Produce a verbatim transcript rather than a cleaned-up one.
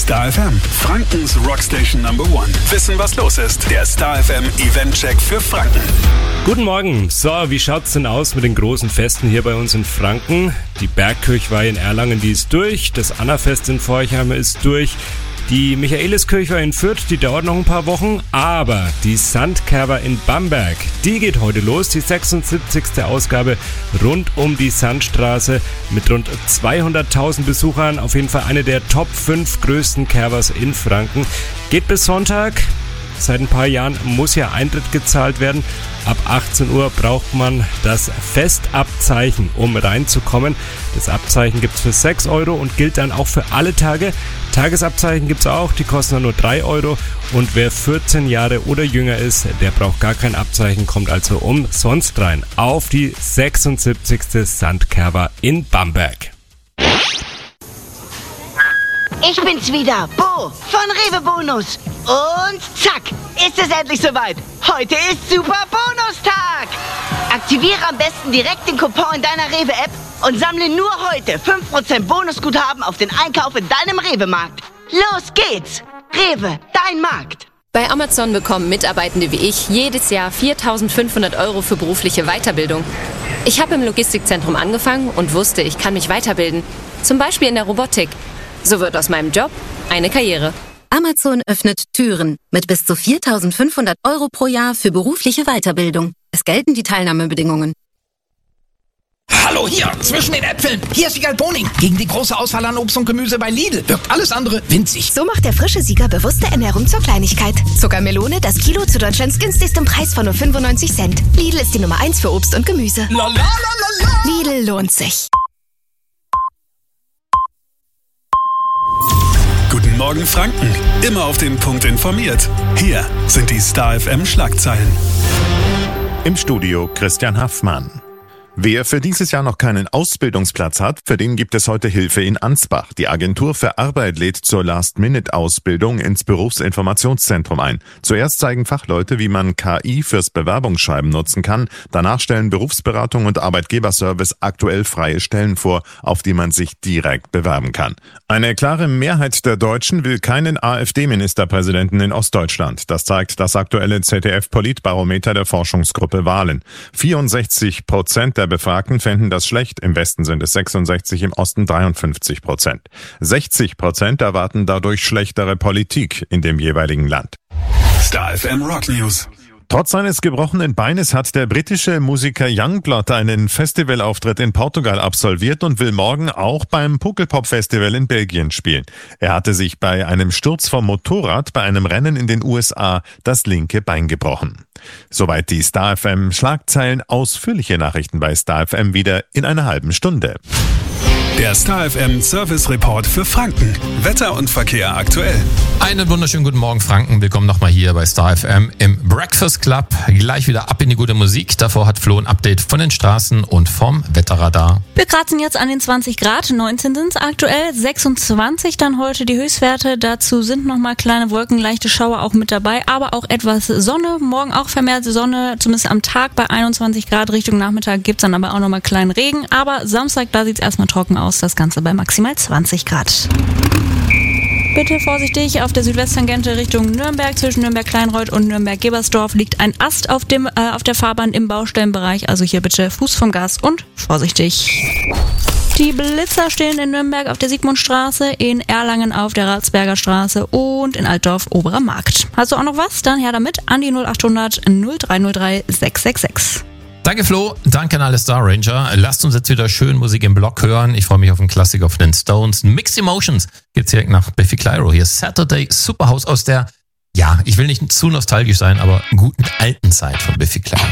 Star F M, Frankens Rockstation Number One. Wissen, was los ist. Der Star F M Event-Check für Franken. Guten Morgen. So, wie schaut's denn aus mit den großen Festen hier bei uns in Franken? Die Bergkirchweih in Erlangen, die ist durch. Das Annafest in Forchheim ist durch. Die Michaeliskirchweih in Fürth, die dauert noch ein paar Wochen, aber die Sandkerber in Bamberg, die geht heute los, die sechsundsiebzigste Ausgabe rund um die Sandstraße mit rund zweihunderttausend Besuchern, auf jeden Fall eine der Top fünf größten Kerbers in Franken, geht bis Sonntag. Seit ein paar Jahren muss ja Eintritt gezahlt werden. Ab achtzehn Uhr braucht man das Festabzeichen, um reinzukommen. Das Abzeichen gibt es für sechs Euro und gilt dann auch für alle Tage. Tagesabzeichen gibt es auch, die kosten nur drei Euro. Und wer vierzehn Jahre oder jünger ist, der braucht gar kein Abzeichen, kommt also umsonst rein auf die sechsundsiebzigste Sandkerber in Bamberg. Ich bin's wieder, Bo von Rewe Bonus. Und zack, ist es endlich soweit. Heute ist Super Bonustag. Aktiviere am besten direkt den Coupon in deiner Rewe-App und sammle nur heute fünf Prozent Bonusguthaben auf den Einkauf in deinem Rewe-Markt. Los geht's. Rewe, dein Markt. Bei Amazon bekommen Mitarbeitende wie ich jedes Jahr viertausendfünfhundert Euro für berufliche Weiterbildung. Ich habe im Logistikzentrum angefangen und wusste, ich kann mich weiterbilden. Zum Beispiel in der Robotik. So wird aus meinem Job eine Karriere. Amazon öffnet Türen mit bis zu viertausendfünfhundert Euro pro Jahr für berufliche Weiterbildung. Es gelten die Teilnahmebedingungen. Hallo, hier, zwischen den Äpfeln. Hier ist Siegal Boning. Gegen die große Auswahl an Obst und Gemüse bei Lidl wirkt alles andere winzig. So macht der frische Sieger bewusste Ernährung zur Kleinigkeit. Zuckermelone, das Kilo zu Deutschlands günstigstem Preis von nur fünfundneunzig Cent. Lidl ist die Nummer eins für Obst und Gemüse. La, la, la, la, la. Lidl lohnt sich. Guten Morgen Franken. Immer auf den Punkt informiert. Hier sind die Star F M Schlagzeilen. Im Studio Christian Haffmann. Wer für dieses Jahr noch keinen Ausbildungsplatz hat, für den gibt es heute Hilfe in Ansbach. Die Agentur für Arbeit lädt zur Last-Minute-Ausbildung ins Berufsinformationszentrum ein. Zuerst zeigen Fachleute, wie man K I fürs Bewerbungsschreiben nutzen kann. Danach stellen Berufsberatung und Arbeitgeberservice aktuell freie Stellen vor, auf die man sich direkt bewerben kann. Eine klare Mehrheit der Deutschen will keinen AfD-Ministerpräsidenten in Ostdeutschland. Das zeigt das aktuelle Z D F-Politbarometer der Forschungsgruppe Wahlen. vierundsechzig Prozent der Befragten fänden das schlecht. Im Westen sind es sechsundsechzig, im Osten dreiundfünfzig Prozent. sechzig Prozent erwarten dadurch schlechtere Politik in dem jeweiligen Land. Star F M Rock News. Trotz seines gebrochenen Beines hat der britische Musiker Youngblood einen Festivalauftritt in Portugal absolviert und will morgen auch beim Pukkelpop-Festival in Belgien spielen. Er hatte sich bei einem Sturz vom Motorrad bei einem Rennen in den U S A das linke Bein gebrochen. Soweit die Star F M Schlagzeilen. Ausführliche Nachrichten bei Star F M wieder in einer halben Stunde. Der Star F M Service Report für Franken. Wetter und Verkehr aktuell. Einen wunderschönen guten Morgen Franken. Willkommen nochmal hier bei Star F M im Breakfast Club. Gleich wieder ab in die gute Musik. Davor hat Flo ein Update von den Straßen und vom Wetterradar. Wir kratzen jetzt an den zwanzig Grad, neunzehn sind es aktuell, sechsundzwanzig dann heute die Höchstwerte. Dazu sind nochmal kleine Wolken, leichte Schauer auch mit dabei, aber auch etwas Sonne. Morgen auch vermehrt Sonne, zumindest am Tag bei einundzwanzig Grad. Richtung Nachmittag gibt's dann aber auch nochmal kleinen Regen. Aber Samstag, da sieht's erstmal trocken aus. Das Ganze bei maximal zwanzig Grad. Bitte vorsichtig, auf der Südwesttangente Richtung Nürnberg, zwischen Nürnberg-Kleinreuth und Nürnberg-Gebersdorf liegt ein Ast auf dem äh, auf der Fahrbahn im Baustellenbereich, also hier bitte Fuß vom Gas und vorsichtig. Die Blitzer stehen in Nürnberg auf der Sigmundstraße, in Erlangen auf der Ratsberger Straße und in Altdorf Oberer Markt. Hast du auch noch was? Dann her damit an die null achthundert null drei null drei sechs sechs sechs. Danke Flo, danke an alle Star Ranger. Lasst uns jetzt wieder schön Musik im Block hören. Ich freue mich auf einen Klassiker von den Stones. Mixed Emotions geht's direkt nach Biffy Clyro. Hier ist Saturday Superhouse aus der, ja, ich will nicht zu nostalgisch sein, aber guten alten Zeit von Biffy Clyro.